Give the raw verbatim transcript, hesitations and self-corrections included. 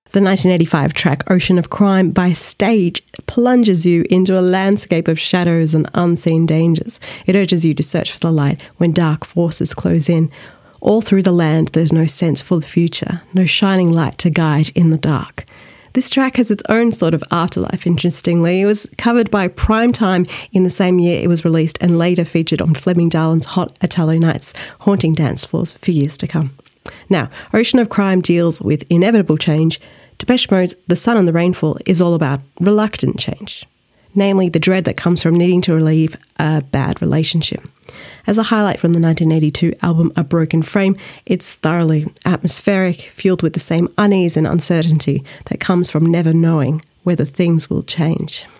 The nineteen eighty-five track Ocean of Crime by Stage plunges you into a landscape of shadows and unseen dangers. It urges you to search for the light when dark forces close in. All through the land there's no sense for the future, no shining light to guide in the dark. This track has its own sort of afterlife, interestingly. It was covered by Primetime in the same year it was released and later featured on Fleming Darlin's Hot Italo Nights, haunting dance floors for years to come. Now, Ocean of Crime deals with inevitable change. Depeche Mode's The Sun and the Rainfall is all about reluctant change, namely the dread that comes from needing to relieve a bad relationship. As a highlight from the nineteen eighty-two album A Broken Frame, it's thoroughly atmospheric, fueled with the same unease and uncertainty that comes from never knowing whether things will change.